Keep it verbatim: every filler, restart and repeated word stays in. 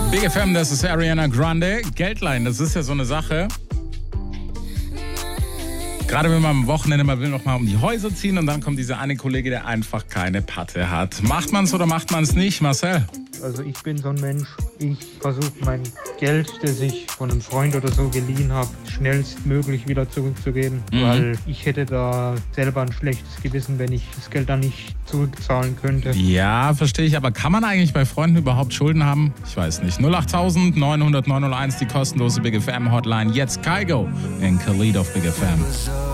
Big F M, das ist Ariana Grande. Geldleihen, das ist ja so eine Sache. Gerade wenn man am Wochenende mal will, noch mal um die Häuser ziehen und dann kommt dieser eine Kollege, der einfach keine Patte hat. Macht man es oder macht man es nicht, Marcel? Also ich bin so ein Mensch, ich versuche mein Geld, das ich von einem Freund oder so geliehen habe, schnellstmöglich wieder zurückzugeben, mhm. weil ich hätte da selber ein schlechtes Gewissen, wenn ich das Geld dann nicht zurückzahlen könnte. Ja, verstehe ich, aber kann man eigentlich bei Freunden überhaupt Schulden haben? Ich weiß nicht. null acht neun null null neun null eins, die kostenlose Big F M Hotline. Jetzt Kygo in Khalid auf Big F M.